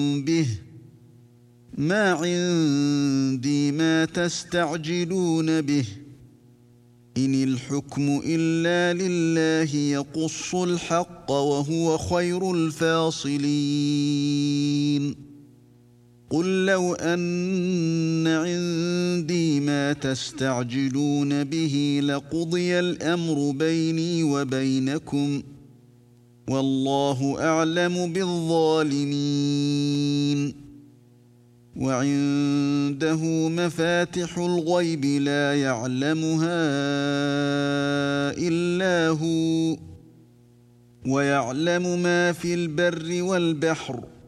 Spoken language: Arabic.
به ما عندي ما تستعجلون به إن الحكم إلا لله يقص الحق وهو خير الفاصلين قل لو أن عندي ما تستعجلون به لقضي الأمر بيني وبينكم والله أعلم بالظالمين وعنده مفاتح الغيب لا يعلمها إلا هو ويعلم ما في البر والبحر